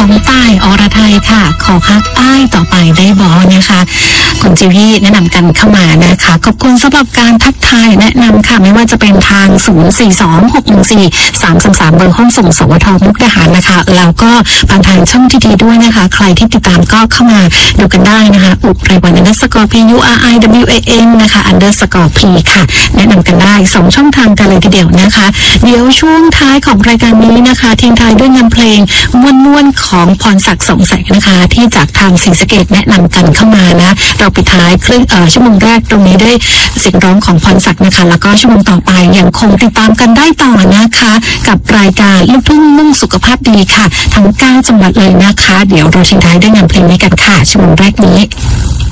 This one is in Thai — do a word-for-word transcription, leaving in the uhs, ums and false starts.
ของต้ายอรไทยค่ะขอฮักอ้ายต่อไปได้บอนะคะคุณจิวี่แนะนำกันเข้ามานะคะขอบคุณสำหรับการทักทายแนะนำค่ะไม่ว่าจะเป็นทางศูนย์ สี่ สอง หก หนึ่ง สี่ สาม สาม สามเบอร์ห้องส่งสวทมุกดาหารนะคะแล้วก็ผ่านทางช่องทีดีด้วยนะคะใครที่ติดตามก็เข้ามาดูกันได้นะคะอุไรวันอันเดอร์สกอร์ พี ยู อาร์ ไอ ดับเบิลยู เอ เอ็น นะคะอันเดอร์สกอร์ พี ค่ะแนะนำกันได้สองช่องทางกันเลยทีเดียวนะคะเดี๋ยวช่วงท้ายของรายการนี้นะคะทิ้งท้ายด้วยงานเพลงม้วนๆของพรศักดิ์สงแสงนะคะที่จากทางศรีสะเกษแนะนำกันเข้ามานะเราปิดท้ายครึ่งเอ่อชั่วโมงแรกตรงนี้ด้วยเสียงร้องของพรศักดิ์นะคะแล้วก็ชั่วโมงต่อไปยังคงติดตามกันได้ต่อนะคะกับรายการลูกทุ่งมุ่งสุขภาพดีค่ะทั้งเก้าจังหวัดเลยนะคะเดี๋ยวเราทิ้งท้ายด้วยงานเพลงนี้กันค่ะชั่วโมงแรกนี้